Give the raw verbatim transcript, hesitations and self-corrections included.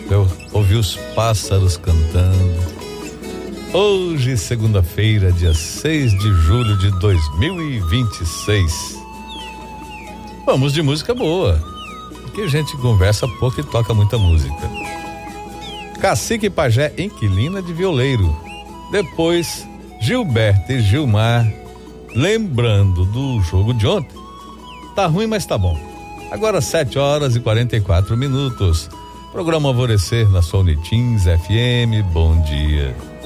Eu ouvi os pássaros cantando. Hoje, segunda-feira, dia seis de julho de dois mil e vinte e seis. Vamos de música boa, porque a gente conversa pouco e toca muita música. Cacique Pajé, Inquilina de Violeiro. Depois, Gilberto e Gilmar, lembrando do jogo de ontem. Tá ruim, mas tá bom. Agora sete horas e quarenta e quatro minutos. Programa Alvorecer na sua Unitins F M. Bom dia.